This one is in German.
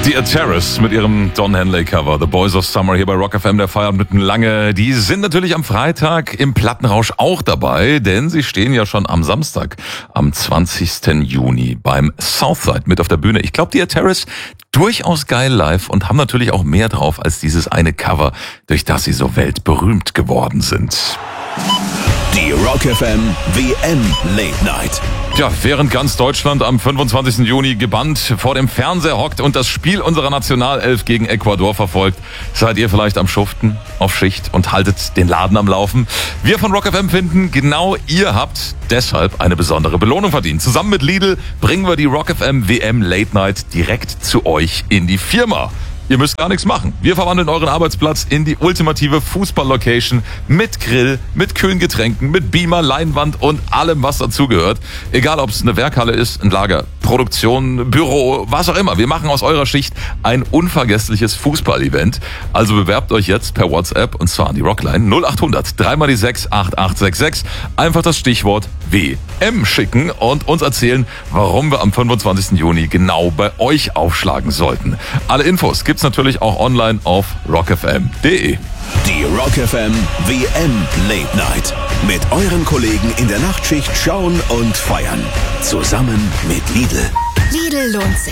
Die Terrace mit ihrem Don Henley Cover, The Boys of Summer, hier bei Rock FM, der Feierabend mitten lange. Die sind natürlich am Freitag im Plattenrausch auch dabei, denn sie stehen ja schon am Samstag, am 20. Juni beim Southside mit auf der Bühne. Ich glaube, die Terrace durchaus geil live und haben natürlich auch mehr drauf als dieses eine Cover, durch das sie so weltberühmt geworden sind. Die Rock FM WM Late Night. Ja, während ganz Deutschland am 25. Juni gebannt vor dem Fernseher hockt und das Spiel unserer Nationalelf gegen Ecuador verfolgt, seid ihr vielleicht am Schuften, auf Schicht und haltet den Laden am Laufen. Wir von Rock FM finden, genau ihr habt deshalb eine besondere Belohnung verdient. Zusammen mit Lidl bringen wir die Rock FM WM Late Night direkt zu euch in die Firma. Ihr müsst gar nichts machen. Wir verwandeln euren Arbeitsplatz in die ultimative Fußball-Location mit Grill, mit kühlen Getränken, mit Beamer, Leinwand und allem, was dazugehört. Egal, ob es eine Werkhalle ist, ein Lager, Produktion, Büro, was auch immer. Wir machen aus eurer Schicht ein unvergessliches Fußball-Event. Also bewerbt euch jetzt per WhatsApp und zwar an die Rockline 0800 3x6 8866. Einfach das Stichwort WM schicken und uns erzählen, warum wir am 25. Juni genau bei euch aufschlagen sollten. Alle Infos gibt's natürlich auch online auf rockfm.de. Die Rock FM WM Late Night. Mit euren Kollegen in der Nachtschicht schauen und feiern. Zusammen mit Lidl. Lidl lohnt sich.